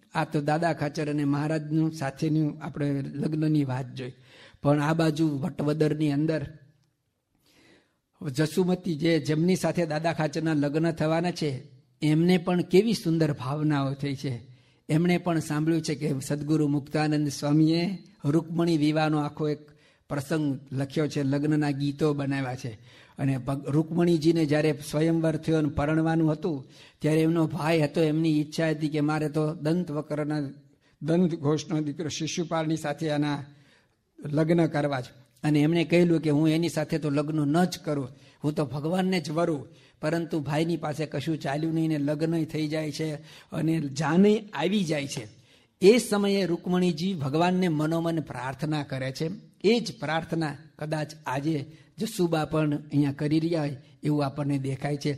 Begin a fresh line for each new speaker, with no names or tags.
આ તો દાદા ખાચર અને મહારાજનું સાથેનું આપણે લગ્નની વાત જોઈ. પણ આ બાજુ વટવદરની અંદર જસુમતી જેમની સાથે દાદા ખાચરના લગ્ન થવાના છે, એમને પણ કેવી સુંદર ભાવનાઓ થઈ છે. એમણે પણ સાંભળ્યું છે કે સદગુરુ મુક્તાનંદ સ્વામીએ રૂકમણી વિવાહનો આખો એક પ્રસંગ લખ્યો છે, લગ્નના ગીતો બનાવ્યા છે. અને રૂકમણીજીને જ્યારે સ્વયંવર થયો અને પરણવાનું હતું ત્યારે એમનો ભાઈ હતો, એમની ઈચ્છા હતી કે મારે તો દંત ઘોષનો દીકરો શિશુપાલની સાથે આના લગ્ન કરવા છે. અને એમણે કહેલું કે હું એની સાથે તો લગ્ન ન જ કરું, હું તો ભગવાનને જ વરું. પરંતુ ભાઈની પાસે કશું ચાલ્યું નહીં ને લગ્ન થઈ જાય છે અને જાને આવી જાય છે. એ સમયે રૂકમણીજી ભગવાનને મનોમન પ્રાર્થના કરે છે. એ જ પ્રાર્થના કદાચ આજે જસુબા પણ અહીંયા કરી રહ્યા હોય એવું આપણને દેખાય છે.